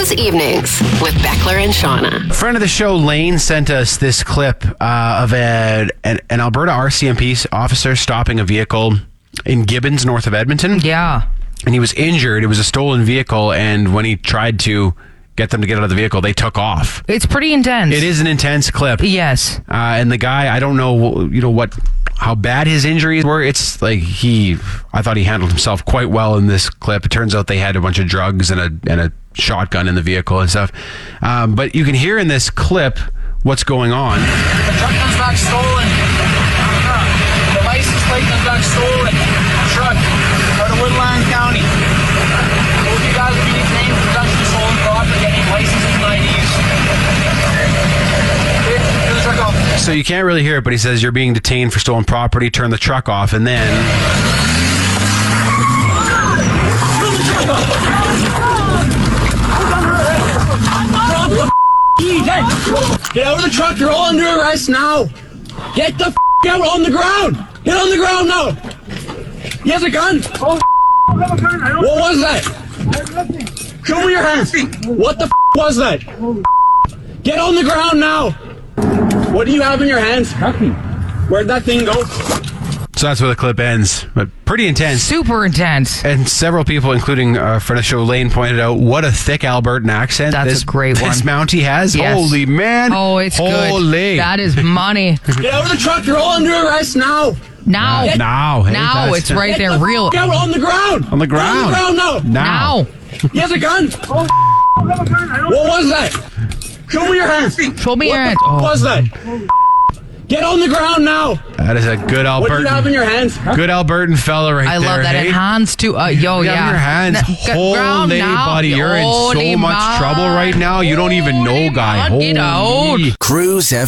Cruise Evenings with Beckler and Shauna. A friend of the show, Lane, sent us this clip of an Alberta RCMP officer stopping a vehicle in Gibbons, north of Edmonton. Yeah. And he was injured. It was a stolen vehicle, and when he tried to get them to get out of the vehicle, they took off. It's pretty intense. It is an intense clip. Yes. And the guy, I don't know, how bad his injuries were. It's like I thought he handled himself quite well in this clip. It turns out they had a bunch of drugs and a shotgun in the vehicle and stuff. But you can hear in this clip what's going on. The truck comes back stolen. The license plate comes back stolen. Truck out of Woodland County. Both you guys will be detained for possession of stolen property, getting licenses and IDs. Turn the truck off. So you can't really hear it, but he says you're being detained for stolen property. Turn the truck off, and then Get out of the truck, you're all under arrest now. Get the out on the ground. Get on the ground now. He has a gun. Oh, what was that? Show me your hands. What the was that? Get on the ground now. What do you have in your hands? Nothing. Where'd that thing go? so that's where the clip ends. But pretty intense. Super intense. And several people, including friend of the show Lane, pointed out what a thick Albertan accent That's a great one. this Mountie has. Yes. Holy man. Oh, it's Holy. good. That is money. Get out of the truck, you're all under arrest now. Now. Now. Hey, Now that's- it's right there. Real. Get out on the ground. On the ground. Get on the ground now. Now. He has a gun. Oh, what was that? Show me your hands. Show me your hands. What Oh. was that? Get on the ground now. That is a good What do you have in Albertan. your hands? Good Albertan fella right I there. love that. Hey? And hands too. You Yeah. have your hands. Ground Holy now. buddy, you're in so Holy much trouble right now. You don't even know, Holy guy. man, get out. Holy. Cruise